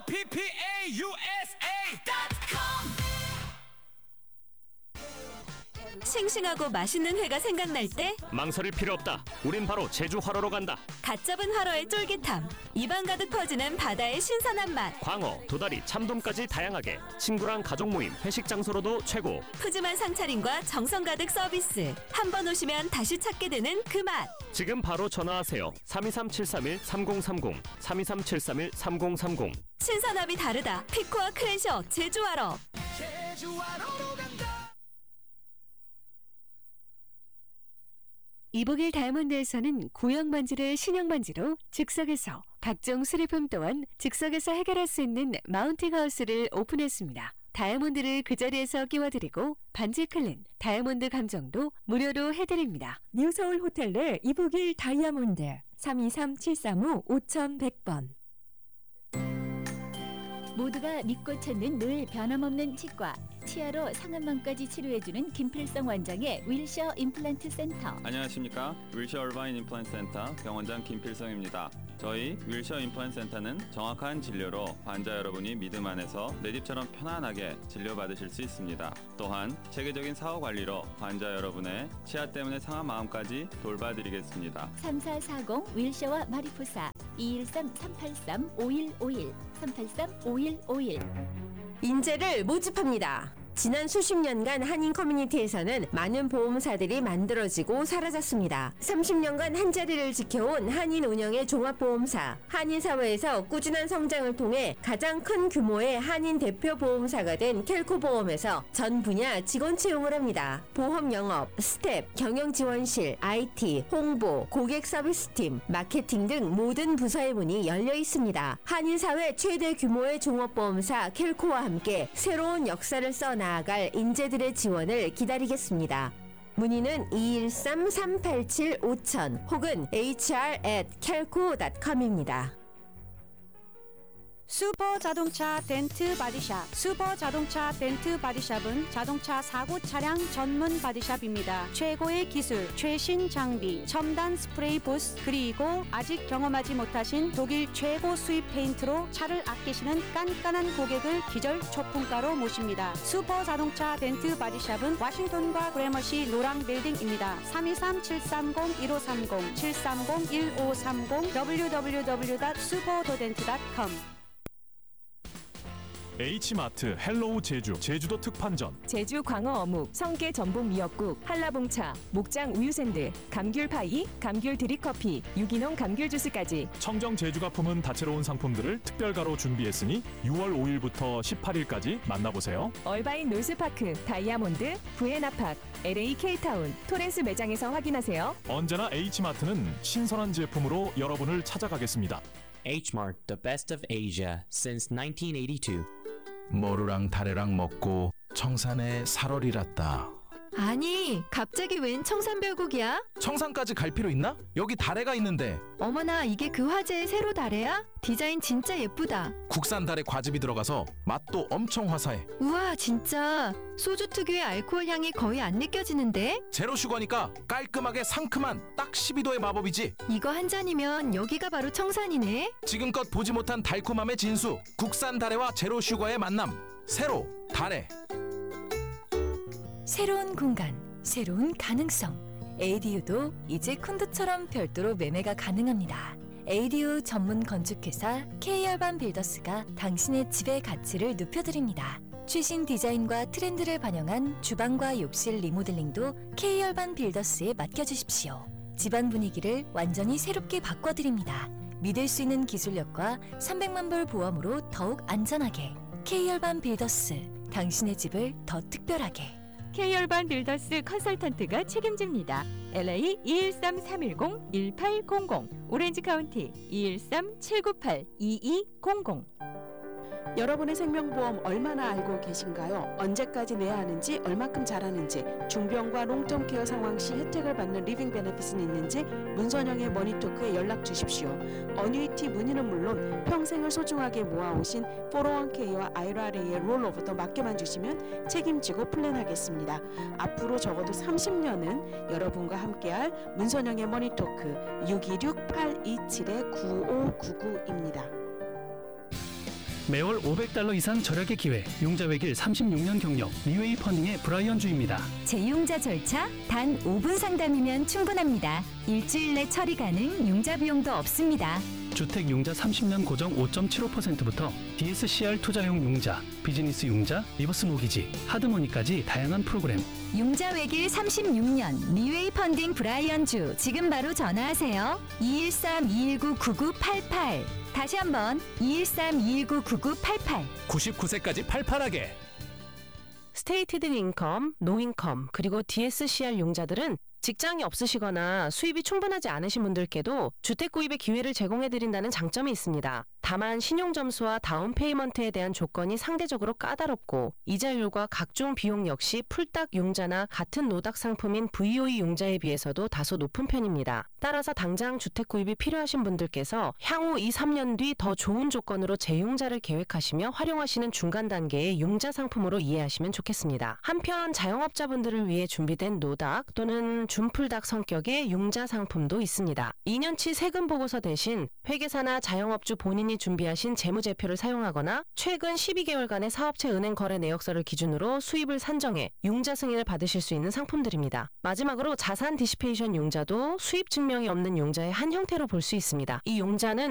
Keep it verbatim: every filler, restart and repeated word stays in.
싱싱하고 맛있는 회가 생각날 때 망설일 필요 없다. 우린 바로 제주 활어로 간다. 갓 잡은 활어의 쫄깃함, 입안 가득 퍼지는 바다의 신선한 맛, 광어, 도다리, 참돔까지 다양하게 친구랑 가족 모임, 회식 장소로도 최고. 푸짐한 상차림과 정성 가득 서비스. 한 번 오시면 다시 찾게 되는 그 맛. 지금 바로 전화하세요. 삼이삼 칠삼일 삼공삼공 삼이삼 칠삼일 삼공삼공. 신선함이 다르다. 피코와 크래셔 제주 활어. 이복일 다이아몬드에서는 구형 반지를 신형 반지로 즉석에서, 각종 수리품 또한 즉석에서 해결할 수 있는 마운팅 하우스를 오픈했습니다. 다이아몬드를 그 자리에서 끼워드리고 반지 클린, 다이아몬드 감정도 무료로 해드립니다. 뉴서울 호텔 내 이복일 다이아몬드 삼이삼 칠삼오 오천백 번. 모두가 믿고 찾는 늘 변함없는 치과, 치아로 상한망까지 치료해주는 김필성 원장의 윌셔 임플란트 센터. 안녕하십니까. 윌셔 얼바인 임플란트 센터 병원장 김필성입니다. 저희 윌셔 임플란트 센터는 정확한 진료로 환자 여러분이 믿음 안에서 내 집처럼 편안하게 진료받으실 수 있습니다. 또한 체계적인 사후 관리로 환자 여러분의 치아 때문에 상한 마음까지 돌봐드리겠습니다. 삼사사공 윌셔와 마리포사 이일삼 삼팔삼 오일오일 삼팔삼 오일오일. 인재를 모집합니다. 지난 수십 년간 한인 커뮤니티에서는 많은 보험사들이 만들어지고 사라졌습니다. 삼십 년간 한자리를 지켜온 한인 운영의 종합보험사, 한인사회에서 꾸준한 성장을 통해 가장 큰 규모의 한인 대표 보험사가 된 켈코보험에서 전 분야 직원 채용을 합니다. 보험 영업, 스텝, 경영지원실, 아이티, 홍보, 고객 서비스팀, 마케팅 등 모든 부서의 문이 열려 있습니다. 한인사회 최대 규모의 종합보험사 켈코와 함께 새로운 역사를 써나 나아갈 인재들의 지원을 기다리겠습니다. 문의는 이일삼 삼팔칠 오천 혹은 에이치알 앳 켈코 닷컴입니다. 슈퍼 자동차 덴트 바디샵. 슈퍼 자동차 덴트 바디샵은 자동차 사고 차량 전문 바디샵입니다. 최고의 기술, 최신 장비, 첨단 스프레이 부스, 그리고 아직 경험하지 못하신 독일 최고 수입 페인트로 차를 아끼시는 깐깐한 고객을 기절 초품가로 모십니다. 슈퍼 자동차 덴트 바디샵은 워싱턴과 그래머시 노랑 빌딩입니다. 삼이삼 칠삼공 일오삼공 칠삼공 일오삼공 더블유 더블유 더블유 닷 슈퍼도덴트 닷 컴. H마트 헬로우 제주 제주도 특판전, 제주 광어 어묵, 성게 전복 미역국, 한라봉차, 목장 우유 샌드, 감귤 파이, 감귤 드립커피, 유기농 감귤 주스까지 청정 제주가 품은 다채로운 상품들을 특별가로 준비했으니 유월 오일부터 십팔일까지 만나보세요. 얼바인 놀스파크, 다이아몬드, 부에나팍, 엘에이 K타운, 토렌스 매장에서 확인하세요. 언제나 H마트는 신선한 제품으로 여러분을 찾아가겠습니다. H-Mart, the best of Asia since nineteen eighty-two. 모루랑 다래랑 먹고 청산에 살얼이랐다. 아니, 갑자기 웬 청산별곡이야? 청산까지 갈 필요 있나? 여기 다래가 있는데. 어머나, 이게 그 화제의 세로 다래야? 디자인 진짜 예쁘다. 국산 다래 과즙이 들어가서 맛도 엄청 화사해. 우와, 진짜 소주 특유의 알코올 향이 거의 안 느껴지는데? 제로 슈거니까 깔끔하게 상큼한 딱 십이 도의 마법이지. 이거 한 잔이면 여기가 바로 청산이네. 지금껏 보지 못한 달콤함의 진수, 국산 다래와 제로 슈거의 만남. 세로 다래. 새로운 공간, 새로운 가능성. 에이디유도 이제 콘도처럼 별도로 매매가 가능합니다. 에이디유 전문 건축회사 K얼반 빌더스가 당신의 집의 가치를 높여드립니다. 최신 디자인과 트렌드를 반영한 주방과 욕실 리모델링도 K얼반 빌더스에 맡겨주십시오. 집안 분위기를 완전히 새롭게 바꿔드립니다. 믿을 수 있는 기술력과 삼백만 불 보험으로 더욱 안전하게. K얼반 빌더스, 당신의 집을 더 특별하게. K얼반 빌더스 컨설턴트가 책임집니다. 엘에이 이일삼 삼일공 일팔공공, 오렌지 카운티 이일삼 칠구팔 이이공공. 여러분의 생명보험 얼마나 알고 계신가요? 언제까지 내야 하는지, 얼마큼 잘하는지, 중병과 롱텀 케어 상황 시 혜택을 받는 리빙 베네핏은 있는지 문선영의 머니토크에 연락 주십시오. 어뉴이티 문의는 물론 평생을 소중하게 모아오신 포로원케이와 아이알에이의 롤오버도 맡겨만 주시면 책임지고 플랜하겠습니다. 앞으로 적어도 삼십 년은 여러분과 함께할 문선영의 머니토크 육이육 팔이칠 구오구구입니다. 매월 오백 달러 이상 절약의 기회, 융자 외길 삼십육 년 경력, 리웨이 펀딩의 브라이언 주입니다. 재융자 절차 단 오 분 상담이면 충분합니다. 일주일 내 처리 가능, 융자 비용도 없습니다. 주택 융자 삼십 년 고정 오 점 칠오 퍼센트부터 디에스씨알 투자용 융자, 비즈니스 융자, 리버스 모기지, 하드머니까지 다양한 프로그램. 융자 외길 삼십육 년 리웨이 펀딩 브라이언주 지금 바로 전화하세요. 이일삼 이일구 구구팔팔 다시 한번 이일삼 이일구 구구팔팔 구십구 세까지 팔팔하게. 스테이티드 인컴, 노인컴, 그리고 디에스씨알 융자들은 직장이 없으시거나 수입이 충분하지 않으신 분들께도 주택 구입의 기회를 제공해드린다는 장점이 있습니다. 다만 신용점수와 다운페이먼트에 대한 조건이 상대적으로 까다롭고 이자율과 각종 비용 역시 풀딱 융자나 같은 노닥 상품인 브이오이 융자에 비해서도 다소 높은 편입니다. 따라서 당장 주택 구입이 필요하신 분들께서 향후 이, 삼 년 뒤 더 좋은 조건으로 재융자를 계획하시며 활용하시는 중간 단계의 융자 상품으로 이해하시면 좋겠습니다. 한편 자영업자분들을 위해 준비된 노닥 또는 준풀닥 성격의 융자 상품도 있습니다. 이 년치 세금 보고서 대신 회계사나 자영업주 본인이 준비하신 재무제표를 사용하거나 최근 십이 개월간의 사업체 은행 거래 내역서를 기준으로 수입을 산정해 융자 승인을 받으실 수 있는 상품들입니다. 마지막으로 자산 디시페이션 융자도 수입 증명이 없는 융자의 한 형태로 볼 수 있습니다. 이 융자는